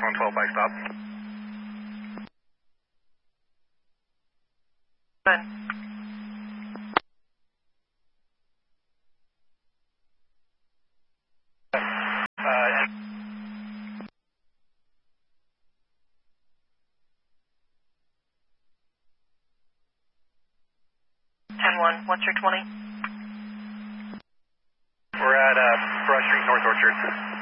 112 bike stop. Good. What's your 20? We're at Brush Street, North Orchard.